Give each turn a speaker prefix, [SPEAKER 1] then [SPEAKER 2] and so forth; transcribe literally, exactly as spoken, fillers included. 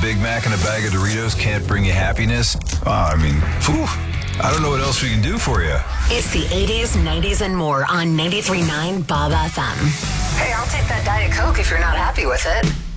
[SPEAKER 1] Big Mac and a bag of Doritos can't bring you happiness, uh, I mean, whew, I don't know what else we can do for you.
[SPEAKER 2] It's the eighties, nineties, and more on ninety-three point nine Bob F M. Hey, I'll take that Diet Coke if you're not happy with it.